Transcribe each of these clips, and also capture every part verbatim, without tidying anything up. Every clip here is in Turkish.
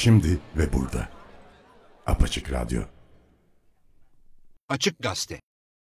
Şimdi ve burada. Apaçık Radyo. Açık Gazete.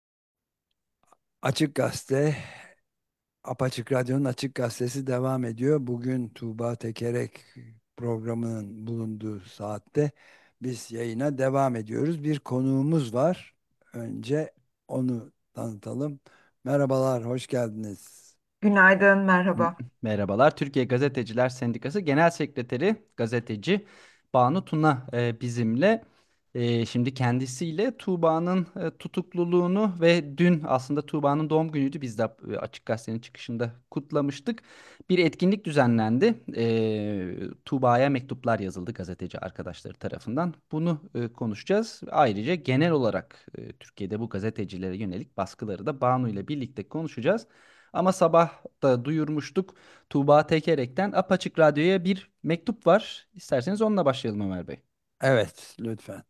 Açık Gazete, Apaçık Radyo'nun Açık Gazetesi devam ediyor. Bugün Tuğba Tekerek programının bulunduğu saatte biz yayına devam ediyoruz. Bir konuğumuz var. Önce onu tanıtalım. Merhabalar, hoş geldiniz. Günaydın, M- merhaba. Merhabalar. Türkiye Gazeteciler Sendikası Genel Sekreteri gazeteci Banu Tuna e, bizimle. E, şimdi kendisiyle Tuğba'nın e, tutukluluğunu ve dün aslında Tuğba'nın doğum günüydü. Biz de e, Açık Gazete'nin çıkışında kutlamıştık. Bir etkinlik düzenlendi. E, Tuğba'ya mektuplar yazıldı gazeteci arkadaşları tarafından. Bunu e, konuşacağız. Ayrıca genel olarak e, Türkiye'de bu gazetecilere yönelik baskıları da Banu ile birlikte konuşacağız. Ama sabah da duyurmuştuk. Tuğba Tekerek'ten Apaçık Radyo'ya bir mektup var. İsterseniz onunla başlayalım Ömer Bey. Evet, lütfen.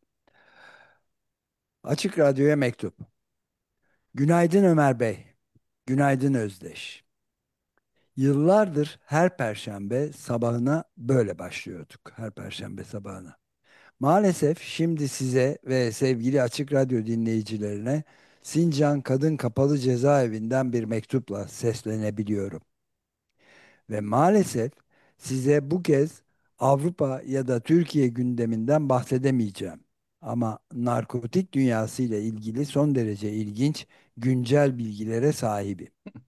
Açık Radyo'ya mektup. Günaydın Ömer Bey. Günaydın Özdeş. Yıllardır her perşembe sabahına böyle başlıyorduk. Her perşembe sabahına. Maalesef şimdi size ve sevgili Açık Radyo dinleyicilerine Sincan Kadın Kapalı Cezaevinden bir mektupla seslenebiliyorum. Ve maalesef size bu kez Avrupa ya da Türkiye gündeminden bahsedemeyeceğim. Ama narkotik dünyası ile ilgili son derece ilginç güncel bilgilere sahibim.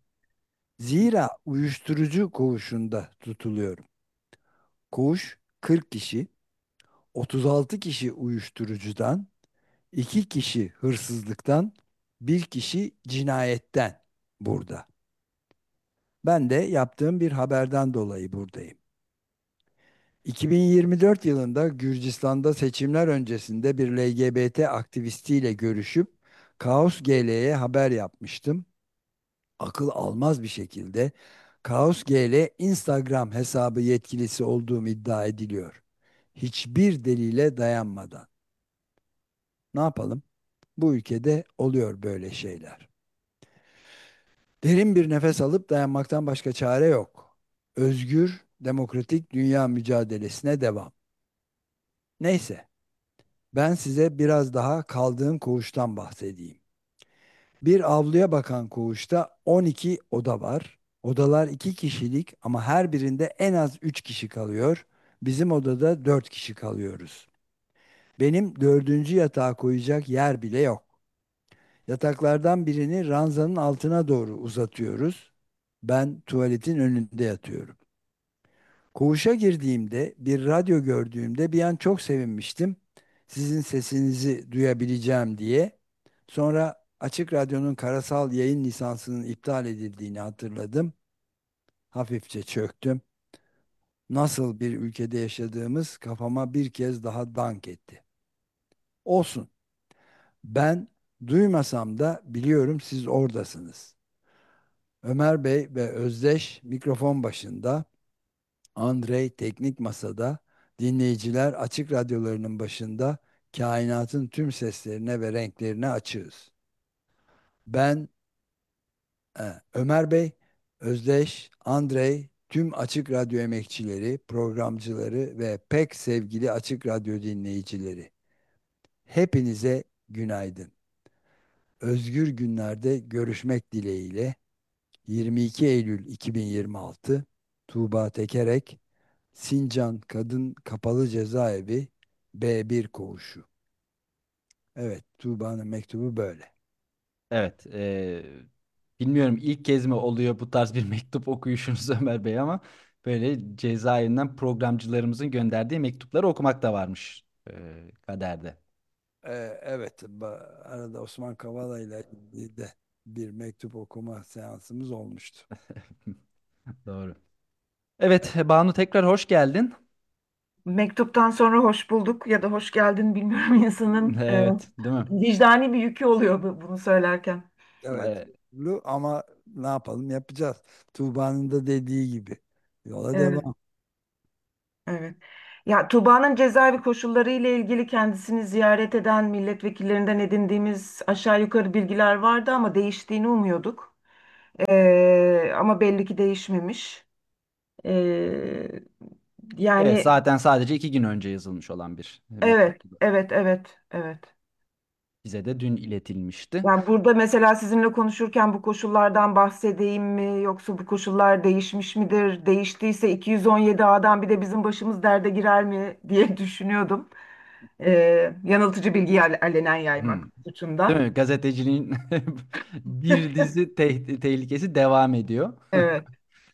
Zira uyuşturucu koğuşunda tutuluyorum. Koğuş kırk kişi, otuz altı kişi uyuşturucudan, iki kişi hırsızlıktan, bir kişi cinayetten burada. Ben de yaptığım bir haberden dolayı buradayım. iki bin yirmi dört yılında Gürcistan'da seçimler öncesinde bir L G B T aktivistiyle görüşüp Kaos G L'ye haber yapmıştım. Akıl almaz bir şekilde Kaos G L Instagram hesabı yetkilisi olduğum iddia ediliyor. Hiçbir delile dayanmadan. Ne yapalım? Bu ülkede oluyor böyle şeyler. Derin bir nefes alıp dayanmaktan başka çare yok. Özgür, demokratik dünya mücadelesine devam. Neyse, ben size biraz daha kaldığım koğuştan bahsedeyim. Bir avluya bakan koğuşta on iki oda var. Odalar iki kişilik ama her birinde en az üç kişi kalıyor. Bizim odada dört kişi kalıyoruz. Benim dördüncü yatağa koyacak yer bile yok. Yataklardan birini ranzanın altına doğru uzatıyoruz. Ben tuvaletin önünde yatıyorum. Koğuşa girdiğimde bir radyo gördüğümde bir an çok sevinmiştim. Sizin sesinizi duyabileceğim diye. Sonra Açık Radyo'nun karasal yayın lisansının iptal edildiğini hatırladım. Hafifçe çöktüm. Nasıl bir ülkede yaşadığımız kafama bir kez daha dank etti. Olsun. Ben duymasam da biliyorum siz oradasınız. Ömer Bey ve Özdeş mikrofon başında, Andrei teknik masada, dinleyiciler açık radyolarının başında kainatın tüm seslerine ve renklerine açığız. Ben e, Ömer Bey, Özdeş, Andrei, tüm açık radyo emekçileri, programcıları ve pek sevgili açık radyo dinleyicileri. Hepinize günaydın. Özgür günlerde görüşmek dileğiyle yirmi iki Eylül iki bin yirmi altı Tuğba Tekerek, Sincan Kadın Kapalı Cezaevi B bir Koğuşu. Evet, Tuğba'nın mektubu böyle. Evet. e, bilmiyorum ilk kez mi oluyor bu tarz bir mektup okuyuşunuz Ömer Bey ama böyle cezaevinden programcılarımızın gönderdiği mektupları okumak da varmış e, kaderde. Ee, evet, ba- arada Osman Kavala ile ilgili de bir mektup okuma seansımız olmuştu. Doğru. Evet Banu tekrar hoş geldin. Mektuptan sonra hoş bulduk ya da hoş geldin bilmiyorum insanın e, Evet, değil mi? vicdani bir yükü oluyor bu- bunu söylerken. Evet, E, bu ama ne yapalım yapacağız. Tuğba'nın da dediği gibi. Yola Evet, devam. evet. Ya Tuba'nın cezaevi koşulları ile ilgili kendisini ziyaret eden milletvekillerinden edindiğimiz aşağı yukarı bilgiler vardı ama değiştiğini umuyorduk. E, ama belli ki değişmemiş. E, Evet, Yani zaten sadece iki gün önce yazılmış olan bir mektup. evet, evet, evet, evet. Bize de dün iletilmişti. Yani burada mesela sizinle konuşurken bu koşullardan bahsedeyim mi yoksa bu koşullar değişmiş midir? Değiştiyse iki yüz on yedi A'dan bir de bizim başımız derde girer mi diye düşünüyordum. Ee, yanıltıcı bilgiyi al- alenen Hmm. yaymak Değil suçundan. mi? Gazeteciliğin bir dizi te- tehlikesi devam ediyor. Evet.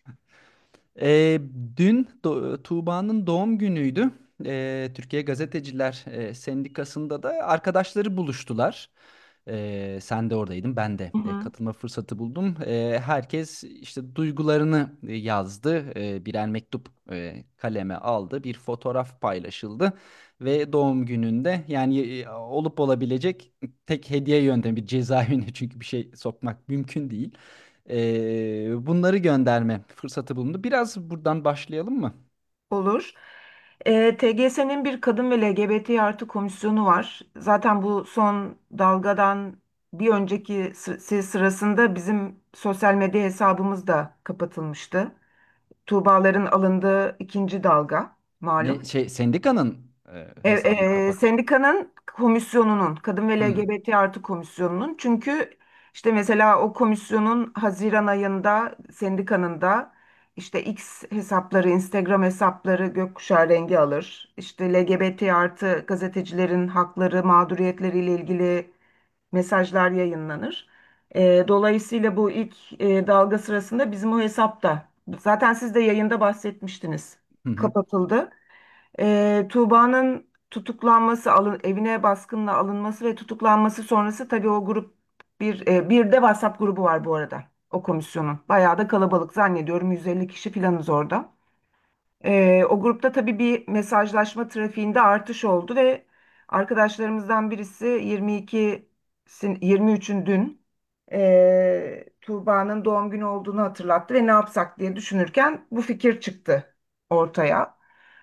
Ee, Dün Do- Tuğba'nın doğum günüydü. Ee, Türkiye Gazeteciler e, Sendikası'nda da arkadaşları buluştular. Ee, sen de oradaydın, ben de Hı e, hı. katılma fırsatı buldum. Ee, herkes işte duygularını e, yazdı. Ee, birer mektup e, kaleme aldı, bir fotoğraf paylaşıldı ve doğum gününde yani e, olup olabilecek tek hediye yöntemi bir cezaevine çünkü bir şey sokmak mümkün değil. Ee, bunları gönderme fırsatı bulundu. Biraz buradan başlayalım mı? Olur. Ee, T G S'nin bir kadın ve L G B T artı komisyonu var. Zaten bu son dalgadan bir önceki sı- sırasında bizim sosyal medya hesabımız da kapatılmıştı. Tuğbaların alındığı ikinci dalga Ne malum. şey sendikanın e, E, hesabını e, kapat. sendikanın komisyonunun, kadın ve Hmm. L G B T artı komisyonunun çünkü işte mesela o komisyonun Haziran ayında sendikanın da işte X hesapları, Instagram hesapları gökkuşağı rengi alır. İşte L G B T artı gazetecilerin hakları, mağduriyetleriyle ilgili mesajlar yayınlanır. E, dolayısıyla bu ilk e, dalga sırasında bizim o hesapta, zaten siz de yayında bahsetmiştiniz, Hı hı. kapatıldı. E, Tuğba'nın tutuklanması, alın, evine baskınla alınması ve tutuklanması sonrası tabii o grup bir e, bir de WhatsApp grubu var bu arada o komisyonun. Bayağı da kalabalık zannediyorum yüz elli kişi falanız orada. Ee, o grupta tabii bir mesajlaşma trafiğinde artış oldu ve arkadaşlarımızdan birisi yirmi ikisin yirmi üçün dün e, Tuğba'nın doğum günü olduğunu hatırlattı ve ne yapsak diye düşünürken bu fikir çıktı ortaya.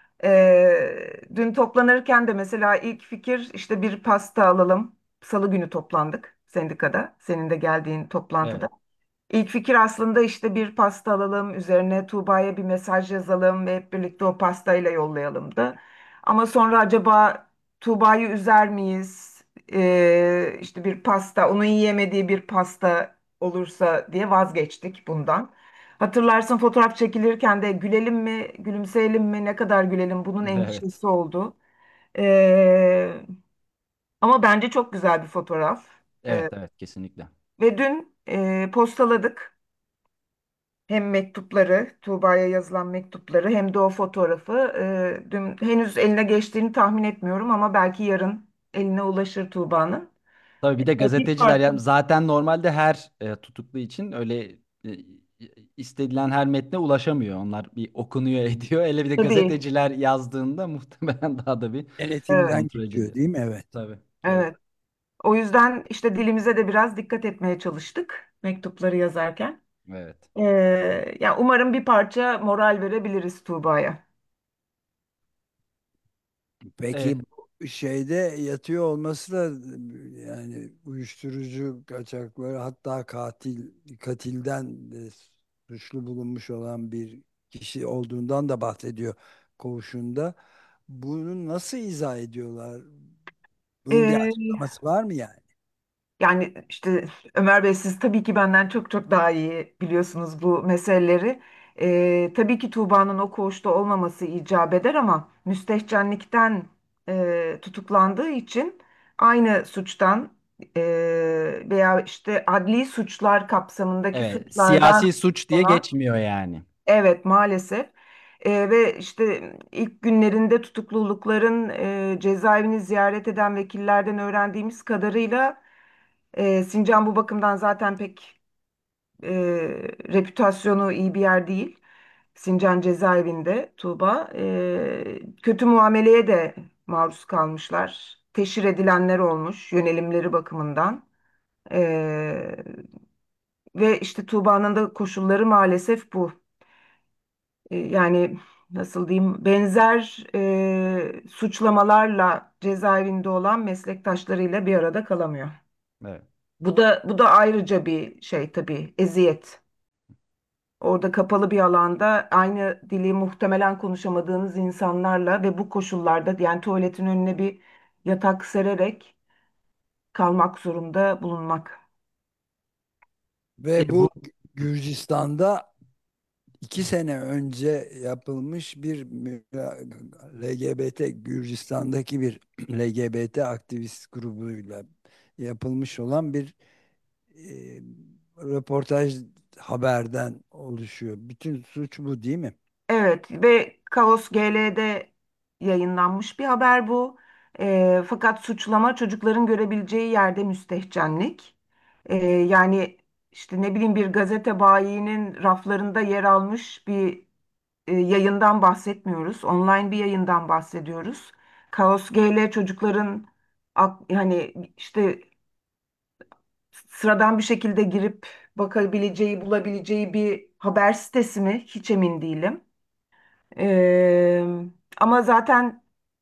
Ee, dün toplanırken de mesela ilk fikir işte bir pasta alalım. Salı günü toplandık sendikada, senin de geldiğin toplantıda. Evet. İlk fikir aslında işte bir pasta alalım, üzerine Tuğba'ya bir mesaj yazalım ve hep birlikte o pastayla yollayalımdı. Ama sonra acaba Tuğba'yı üzer miyiz? Ee, işte bir pasta, onun yiyemediği bir pasta olursa diye vazgeçtik bundan. Hatırlarsın fotoğraf çekilirken de gülelim mi, gülümseyelim mi, ne kadar gülelim bunun Evet. endişesi oldu. Ee, Ama bence çok güzel bir fotoğraf. Ee, Evet, evet, kesinlikle. Ve dün e, postaladık. Hem mektupları, Tuğba'ya yazılan mektupları hem de o fotoğrafı. E, dün henüz eline geçtiğini tahmin etmiyorum ama belki yarın eline ulaşır Tuğba'nın. Tabii bir de E, bir gazeteciler parça. yani zaten normalde her e, tutuklu için öyle e, istenilen her metne ulaşamıyor. Onlar bir okunuyor ediyor. Hele bir de Tabii. gazeteciler yazdığında muhtemelen daha da bir Evet, Denetimden kontrol geçiyor ediliyor. değil mi? Evet. Tabii. Evet. evet. O yüzden işte dilimize de biraz dikkat etmeye çalıştık mektupları yazarken. Evet. E, Ya umarım bir parça moral verebiliriz Tuğba'ya. Peki Evet. bu şeyde yatıyor olması da yani uyuşturucu kaçakları hatta katil katilden de suçlu bulunmuş olan bir kişi olduğundan da bahsediyor koğuşunda. Bunu nasıl izah ediyorlar? Bunun bir E, açıklaması var mı yani? Yani işte Ömer Bey siz tabii ki benden çok çok daha iyi biliyorsunuz bu meseleleri. Ee, tabii ki Tuğba'nın o koğuşta olmaması icap eder ama müstehcenlikten e, tutuklandığı için aynı suçtan e, veya işte adli suçlar kapsamındaki Evet. suçlardan Siyasi suç diye sonra geçmiyor yani. evet maalesef. Ee, ve işte ilk günlerinde tutuklulukların e, cezaevini ziyaret eden vekillerden öğrendiğimiz kadarıyla e, Sincan bu bakımdan zaten pek e, reputasyonu iyi bir yer değil. Sincan cezaevinde Tuğba e, kötü muameleye de maruz kalmışlar. Teşhir edilenler olmuş yönelimleri bakımından. E, Ve işte Tuğba'nın da koşulları maalesef bu. E, yani nasıl diyeyim benzer e, suçlamalarla cezaevinde olan meslektaşlarıyla bir arada kalamıyor. Evet. Bu da bu da ayrıca bir şey tabii eziyet. Orada kapalı bir alanda aynı dili muhtemelen konuşamadığınız insanlarla ve bu koşullarda yani tuvaletin önüne bir yatak sererek kalmak zorunda bulunmak. E, Ve bu bu Gürcistan'da iki sene önce yapılmış bir mü- L G B T Gürcistan'daki bir L G B T aktivist grubuyla yapılmış olan bir e, röportaj haberden oluşuyor. Bütün suç bu değil mi? Evet ve Kaos G L'de yayınlanmış bir haber bu. Eee, fakat suçlama çocukların görebileceği yerde müstehcenlik. Eee, yani işte ne bileyim bir gazete bayinin raflarında yer almış bir e, yayından bahsetmiyoruz. Online bir yayından bahsediyoruz. Kaos G L çocukların ak- hani işte sıradan bir şekilde girip bakabileceği, bulabileceği bir haber sitesi mi? Hiç emin değilim. Ee, ama zaten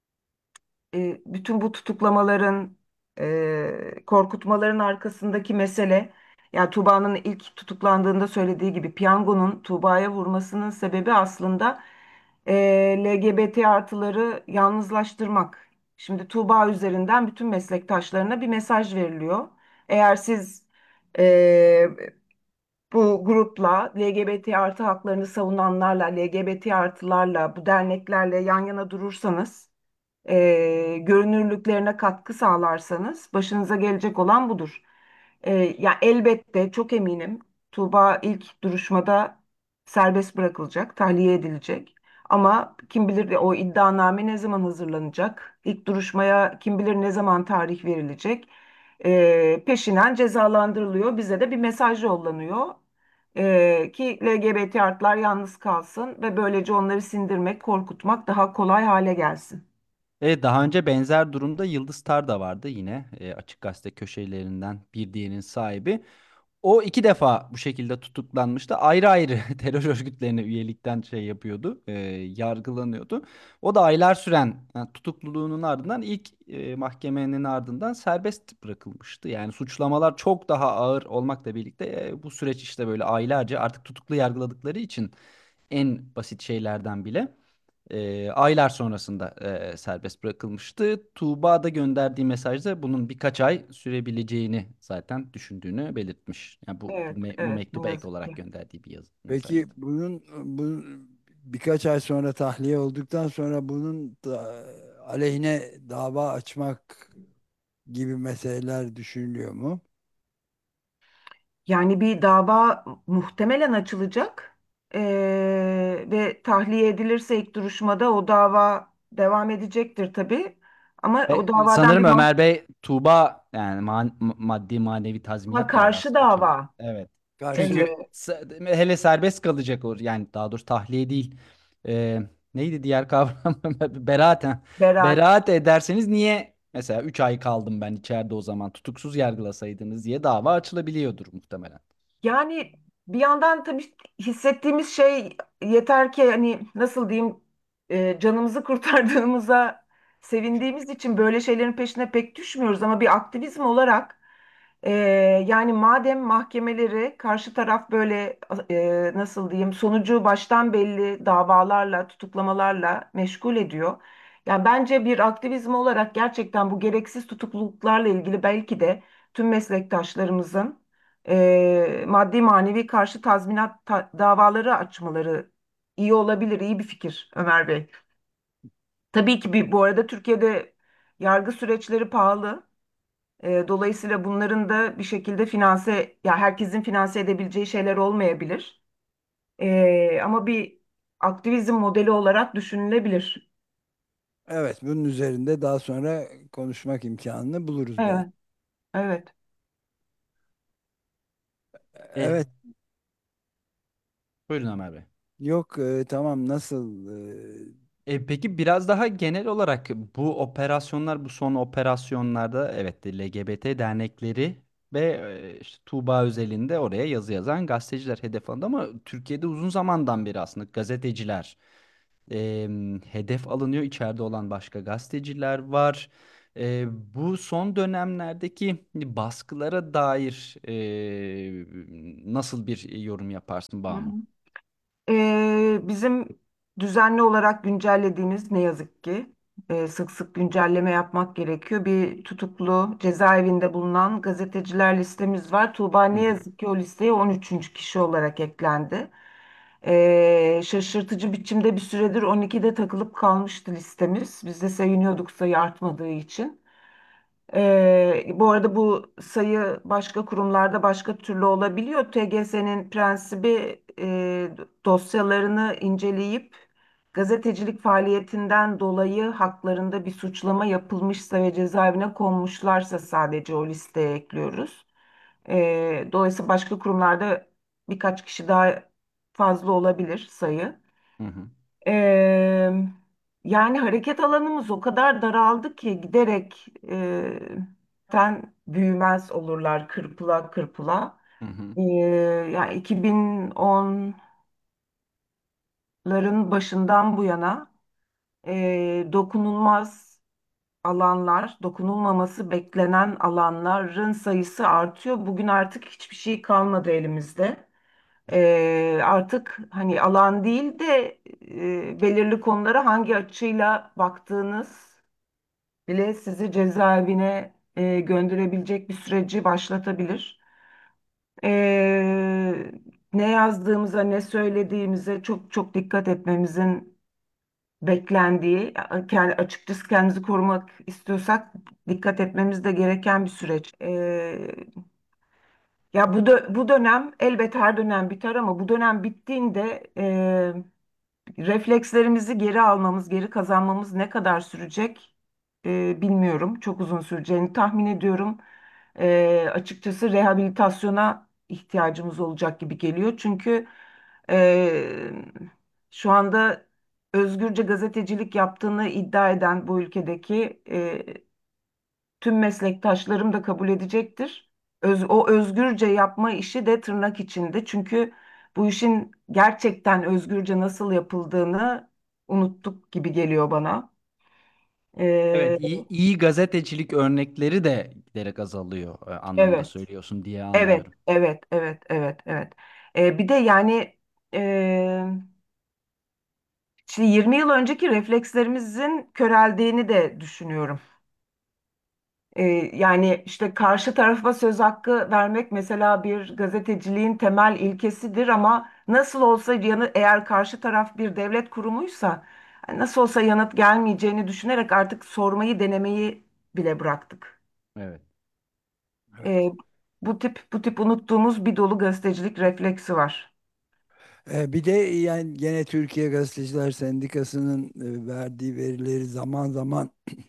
e, bütün bu tutuklamaların, e, korkutmaların arkasındaki mesele, yani Tuğba'nın ilk tutuklandığında söylediği gibi piyangonun Tuğba'ya vurmasının sebebi aslında e, L G B T artıları yalnızlaştırmak. Şimdi Tuğba üzerinden bütün meslektaşlarına bir mesaj veriliyor. Eğer siz e, bu grupla L G B T artı haklarını savunanlarla, L G B T artılarla, bu derneklerle yan yana durursanız, e, görünürlüklerine katkı sağlarsanız başınıza gelecek olan budur. E, ya elbette çok eminim Tuğba ilk duruşmada serbest bırakılacak, tahliye edilecek. Ama kim bilir o iddianame ne zaman hazırlanacak? İlk duruşmaya kim bilir ne zaman tarih verilecek? E, peşinen cezalandırılıyor. Bize de bir mesaj yollanıyor. E, ki L G B T artılar yalnız kalsın ve böylece onları sindirmek, korkutmak daha kolay hale gelsin. Evet, daha önce benzer durumda Yıldız Tar da vardı yine, e, Açık Gazete köşelerinden bir diğerinin sahibi. O iki defa bu şekilde tutuklanmıştı. Ayrı ayrı terör örgütlerine üyelikten şey yapıyordu, e, yargılanıyordu. O da aylar süren yani tutukluluğunun ardından ilk e, mahkemenin ardından serbest bırakılmıştı. Yani suçlamalar çok daha ağır olmakla birlikte e, bu süreç işte böyle aylarca artık tutuklu yargıladıkları için en basit şeylerden bile e, aylar sonrasında e, serbest bırakılmıştı. Tuğba da gönderdiği mesajda bunun birkaç ay sürebileceğini zaten düşündüğünü belirtmiş. Yani bu, bu, Evet, me- bu evet ne mektuba ek yazık olarak ki. gönderdiği bir yazı Peki mesajdı. bunun bu birkaç ay sonra tahliye olduktan sonra bunun da, aleyhine dava açmak gibi meseleler düşünülüyor mu? Yani bir dava muhtemelen açılacak. Ee, ve tahliye edilirse ilk duruşmada o dava devam edecektir tabii. Ama o E, davadan bir sanırım mah Ömer Bey Tuğba yani man- maddi manevi ha, tazminat karşı davası açıyor. dava. Evet. Karşı Çünkü Ee, se- hele serbest kalacak o yani daha doğrusu tahliye değil. Ee, neydi diğer kavram? Beraat. Ha. beraat. Beraat ederseniz niye mesela üç ay kaldım ben içeride o zaman tutuksuz yargılasaydınız diye dava açılabiliyordur muhtemelen. Yani bir yandan tabii hissettiğimiz şey yeter ki hani nasıl diyeyim e, canımızı kurtardığımıza sevindiğimiz için böyle şeylerin peşine pek düşmüyoruz ama bir aktivizm olarak e, yani madem mahkemeleri karşı taraf böyle e, nasıl diyeyim sonucu baştan belli davalarla tutuklamalarla meşgul ediyor. Yani bence bir aktivizm olarak gerçekten bu gereksiz tutukluluklarla ilgili belki de tüm meslektaşlarımızın e, maddi manevi karşı tazminat ta- davaları açmaları iyi olabilir, iyi bir fikir Ömer Bey. Tabii ki bir, bu arada Türkiye'de yargı süreçleri pahalı. E, dolayısıyla bunların da bir şekilde finanse, ya herkesin finanse edebileceği şeyler olmayabilir. E, ama bir aktivizm modeli olarak düşünülebilir. evet, bunun üzerinde daha sonra konuşmak imkanını buluruz belki. Evet, evet. E, Evet, buyurun Ömer Bey. yok, e, tamam, nasıl e, E, peki biraz daha genel olarak bu operasyonlar, bu son operasyonlarda evet L G B T dernekleri ve e, işte Tuğba özelinde oraya yazı yazan gazeteciler hedef alındı ama Türkiye'de uzun zamandan beri aslında gazeteciler e, hedef alınıyor. İçeride olan başka gazeteciler var. E, bu son dönemlerdeki baskılara dair e, nasıl bir yorum yaparsın Hı hı. Banu? Ee, bizim düzenli olarak güncellediğimiz, ne yazık ki e, sık sık güncelleme yapmak gerekiyor, bir tutuklu cezaevinde bulunan gazeteciler listemiz var. Tuğba Hı ne hı. yazık ki o listeye on üçüncü kişi olarak eklendi. Ee, şaşırtıcı biçimde bir süredir on ikide takılıp kalmıştı listemiz. Biz de seviniyorduk sayı artmadığı için. Ee, bu arada bu sayı başka kurumlarda başka türlü olabiliyor. T G S'nin prensibi e, dosyalarını inceleyip gazetecilik faaliyetinden dolayı haklarında bir suçlama yapılmışsa ve cezaevine konmuşlarsa sadece o listeye ekliyoruz. Ee, dolayısıyla başka kurumlarda birkaç kişi daha fazla olabilir sayı. Hı hı. Ee, Yani hareket alanımız o kadar daraldı ki giderek e, ten büyümez olurlar kırpıla kırpıla. Hı hı. Ee, Yani iki bin onların başından bu yana e, dokunulmaz alanlar, dokunulmaması beklenen alanların sayısı artıyor. Bugün artık hiçbir şey kalmadı elimizde. Ee, artık hani alan değil de e, belirli konulara hangi açıyla baktığınız bile sizi cezaevine e, gönderebilecek bir süreci başlatabilir. Ee, Ne yazdığımıza, ne söylediğimize çok çok dikkat etmemizin beklendiği, yani açıkçası kendimizi korumak istiyorsak dikkat etmemiz de gereken bir süreç. Ee, ya bu dö- bu dönem elbet her dönem biter ama bu dönem bittiğinde reflekslerimizi geri almamız, geri kazanmamız ne kadar sürecek e, bilmiyorum. Çok uzun süreceğini tahmin ediyorum. E, açıkçası rehabilitasyona ihtiyacımız olacak gibi geliyor. Çünkü e, şu anda özgürce gazetecilik yaptığını iddia eden bu ülkedeki e, tüm meslektaşlarım da kabul edecektir. Öz- o özgürce yapma işi de tırnak içinde. Çünkü bu işin gerçekten özgürce nasıl yapıldığını unuttuk gibi geliyor bana. Ee, Evet, iyi, iyi gazetecilik örnekleri de giderek azalıyor e, anlamında evet, söylüyorsun diye evet, anlıyorum. evet, evet, evet, evet. Ee, bir de yani e, işte yirmi yıl önceki reflekslerimizin köreldiğini de düşünüyorum. Ee, Yani işte karşı tarafa söz hakkı vermek mesela bir gazeteciliğin temel ilkesidir ama nasıl olsa yanı, eğer karşı taraf bir devlet kurumuysa nasıl olsa yanıt gelmeyeceğini düşünerek artık sormayı denemeyi bile bıraktık. Evet. Evet. Ee, Bu tip bu tip unuttuğumuz bir dolu gazetecilik refleksi var. E, bir de yani gene Türkiye Gazeteciler Sendikası'nın e, verdiği verileri zaman zaman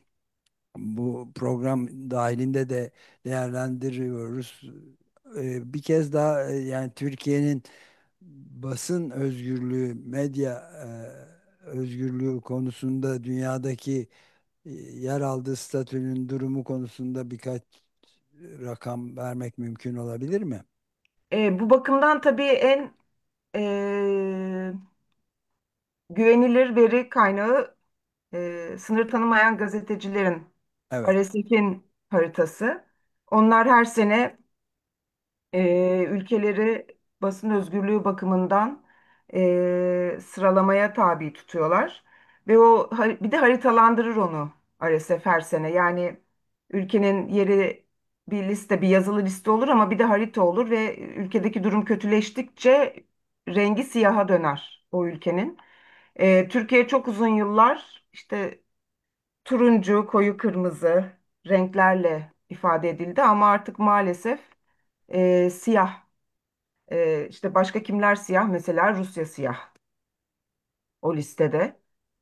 bu program dahilinde de değerlendiriyoruz. E, bir kez daha e, yani Türkiye'nin basın özgürlüğü, medya e, özgürlüğü konusunda dünyadaki e, yer aldığı statünün durumu konusunda birkaç rakam vermek mümkün olabilir mi? Ee, bu bakımdan tabii en e, güvenilir veri kaynağı e, sınır tanımayan gazetecilerin Evet. R S F'in haritası. Onlar her sene e, ülkeleri basın özgürlüğü bakımından e, sıralamaya tabi tutuyorlar. Ve o har- bir de haritalandırır onu R S F her sene. Yani ülkenin yeri bir liste, bir yazılı liste olur ama bir de harita olur ve ülkedeki durum kötüleştikçe rengi siyaha döner o ülkenin. E, Türkiye çok uzun yıllar işte turuncu, koyu kırmızı renklerle ifade edildi ama artık maalesef e, siyah. E, işte başka kimler siyah? Mesela Rusya siyah o listede.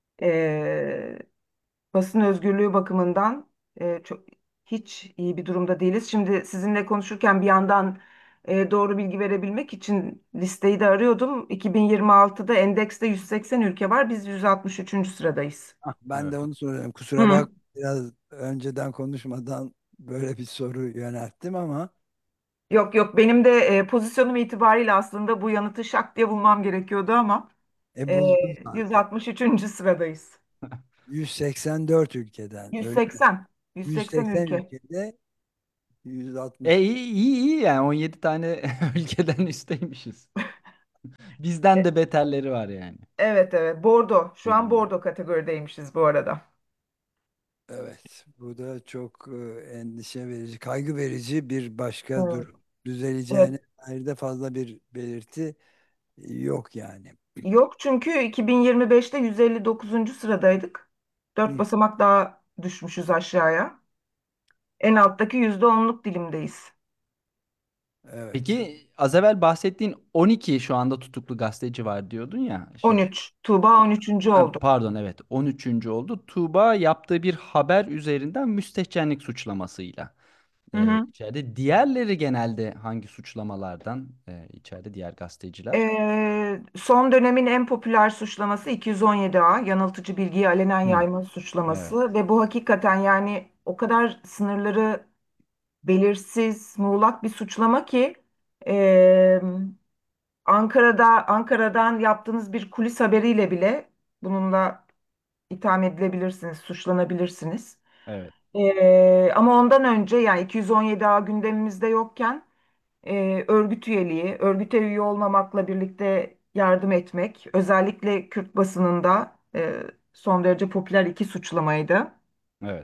E, Basın özgürlüğü bakımından e, çok hiç iyi bir durumda değiliz. Şimdi sizinle konuşurken bir yandan e, doğru bilgi verebilmek için listeyi de arıyordum. iki bin yirmi altıda endekste yüz seksen ülke var. Biz yüz altmış üçüncü sıradayız. Ah, ben Evet. de onu soruyorum. Kusura Hı. bak, biraz önceden konuşmadan böyle bir soru yönelttim ama Yok yok, benim de e, pozisyonum itibariyle aslında bu yanıtı şak diye bulmam gerekiyordu ama e e, buldum zaten. yüz altmış üçüncü sıradayız. yüz seksen dört ülkeden öyle mi? yüz seksen. yüz seksen yüz seksen ülke. ülkede E yüz altmış. iyi iyi, iyi yani on yedi tane ülkeden üsteymişiz. Bizden de beterleri var yani. Evet, evet, bordo. Şu an Hmm. bordo kategorideymişiz bu arada. Evet, bu da çok e, endişe verici, kaygı verici bir başka Evet. durum. Düzeleceğine Evet. dair de fazla bir belirti yok yani. Yok, çünkü iki bin yirmi beşte yüz elli dokuzuncu sıradaydık. Dört Hı, basamak daha düşmüşüz aşağıya. En alttaki yüzde onluk dilimdeyiz. evet. Peki az evvel bahsettiğin on iki şu anda tutuklu gazeteci var diyordun ya. Şimdi on üç. Tuğba on üçüncü ha, oldu. pardon, evet, on üçüncü oldu. Tuğba yaptığı bir haber üzerinden müstehcenlik suçlamasıyla Hı e, hı. içeride. Diğerleri genelde hangi suçlamalardan e, içeride, diğer gazeteciler? Ee, son dönemin en popüler suçlaması iki yüz on yedi A, yanıltıcı bilgiyi alenen Hmm, yayma evet, suçlaması ve bu hakikaten yani o kadar sınırları belirsiz, muğlak bir suçlama ki e, Ankara'da Ankara'dan yaptığınız bir kulis haberiyle bile bununla itham edilebilirsiniz, suçlanabilirsiniz. evet, Ee, ama ondan önce yani iki yüz on yedi A gündemimizde yokken e, örgüt üyeliği, örgüte üye olmamakla birlikte yardım etmek, özellikle Kürt basınında e, son derece popüler iki suçlamaydı. evet.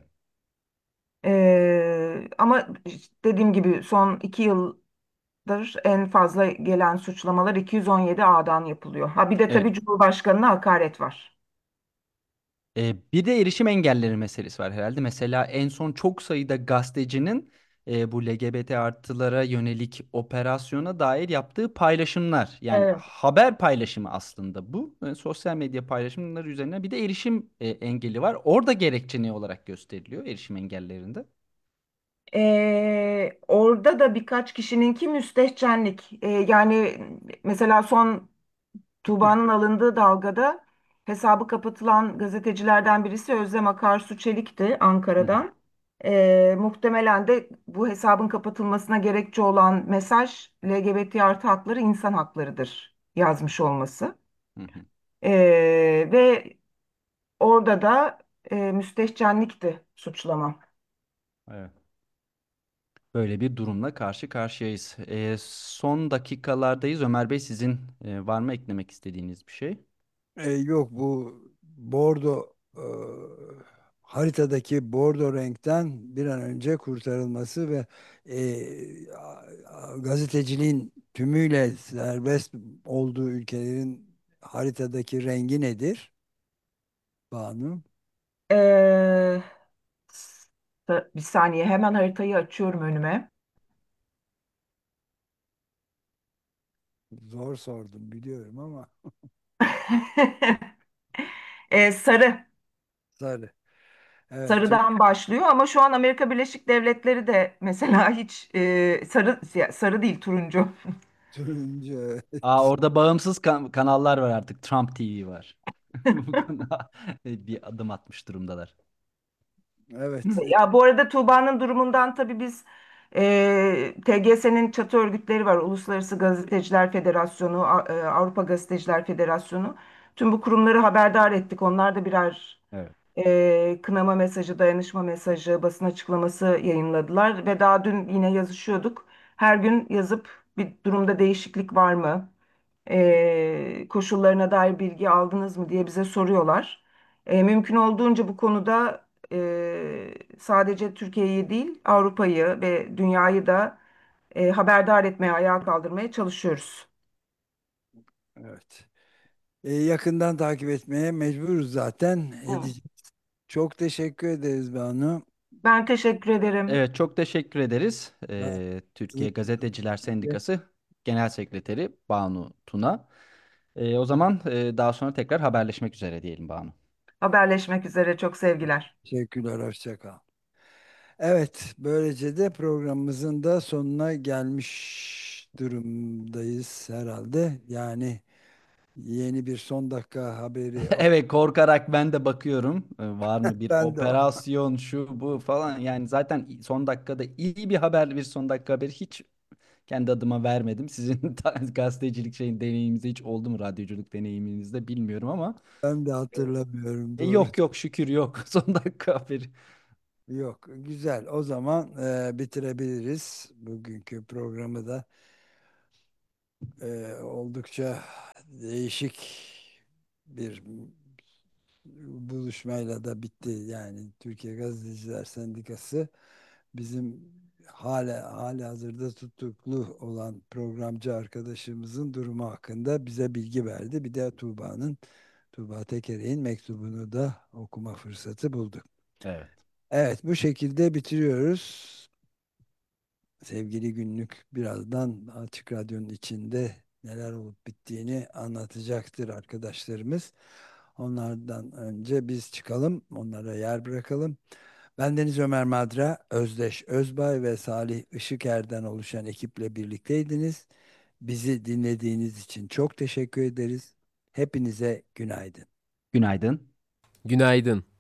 E, ama işte dediğim gibi son iki yıldır en fazla gelen suçlamalar iki yüz on yedi A'dan yapılıyor. Ha bir de Evet. tabii Cumhurbaşkanı'na hakaret var. E, bir de erişim engelleri meselesi var herhalde. Mesela en son çok sayıda gazetecinin e, bu L G B T artılara yönelik operasyona dair yaptığı paylaşımlar. Yani Evet. haber paylaşımı aslında bu. E, sosyal medya paylaşımları üzerine bir de erişim e, engeli var. Orada gerekçe ne olarak gösteriliyor erişim engellerinde? E, orada da birkaç kişininki müstehcenlik. E, yani mesela son Tuğba'nın alındığı dalgada hesabı kapatılan gazetecilerden birisi Özlem Akarsu Çelik'ti Hı hı, Ankara'dan. Ee, muhtemelen de bu hesabın kapatılmasına gerekçe olan mesaj L G B T artı hakları insan haklarıdır yazmış olması. hı hı. Ee, ve orada da e, müstehcenlikti suçlama. Evet. Böyle bir durumla karşı karşıyayız. E, son dakikalardayız. Ömer Bey, sizin e, var mı eklemek istediğiniz bir şey? E, yok, bu bordo e, haritadaki bordo renkten bir an önce kurtarılması ve e, a- a- gazeteciliğin tümüyle serbest olduğu ülkelerin haritadaki rengi nedir Banu? Ee, s- bir saniye, hemen haritayı açıyorum önüme. Zor sordum biliyorum ama Ee, sarı. sarı. Evet, Türk Sarıdan başlıyor ama şu an Amerika Birleşik Devletleri de mesela hiç e, sarı ya sarı değil, turuncu. turuncu. Aa, orada bağımsız kan- kanallar var artık. Trump T V var. Bu konuda bir adım atmış durumdalar. Evet. Ya bu arada Tuğba'nın durumundan tabii biz e, T G S'nin çatı örgütleri var. Uluslararası Gazeteciler Federasyonu, A- e, Avrupa Gazeteciler Federasyonu. Tüm bu kurumları haberdar ettik. Onlar da birer Evet. e, kınama mesajı, dayanışma mesajı, basın açıklaması yayınladılar ve daha dün yine yazışıyorduk. Her gün yazıp bir durumda değişiklik var mı? E, koşullarına dair bilgi aldınız mı diye bize soruyorlar. E, mümkün olduğunca bu konuda e, sadece Türkiye'yi değil Avrupa'yı ve dünyayı da e, haberdar etmeye, ayağa kaldırmaya çalışıyoruz. Evet. E, yakından takip etmeye mecburuz zaten. Evet. Edeceğiz. Çok teşekkür ederiz Banu. Ben teşekkür ederim. Evet, çok teşekkür ederiz. Ben Ee, Türkiye ilk Gazeteciler Sendikası Genel Sekreteri Banu Tuna. Ee, o zaman e, daha sonra tekrar haberleşmek üzere diyelim Banu. Haberleşmek üzere. Çok sevgiler. teşekkürler. Hoşça kal. Evet, böylece de programımızın da sonuna gelmiş durumdayız herhalde. Yani yeni bir son dakika haberi al- Evet, korkarak ben de bakıyorum. Ee, var mı bir ben de o. operasyon şu bu falan. Yani zaten son dakikada iyi bir haber, bir son dakika haberi hiç kendi adıma vermedim. Sizin ta- gazetecilik şeyin deneyiminizde hiç oldu mu, radyoculuk deneyiminizde bilmiyorum ama Ben de hatırlamıyorum e, doğru. yok yok, şükür yok son dakika haberi. Yok, güzel. O zaman e, bitirebiliriz bugünkü programı da. e, oldukça değişik bir buluşmayla da bitti. Yani Türkiye Gazeteciler Sendikası bizim hala hala hazırda tutuklu olan programcı arkadaşımızın durumu hakkında bize bilgi verdi. Bir de Tuğba'nın Tuğba Tekere'nin mektubunu da okuma fırsatı bulduk. Evet. Evet, bu şekilde bitiriyoruz. Sevgili Günlük birazdan Açık Radyo'nun içinde neler olup bittiğini anlatacaktır arkadaşlarımız. Onlardan önce biz çıkalım, onlara yer bırakalım. Ben Deniz Ömer Madra, Özdeş Özbay ve Salih Işıker'den oluşan ekiple birlikteydiniz. Bizi dinlediğiniz için çok teşekkür ederiz. Hepinize günaydın. Günaydın. Günaydın.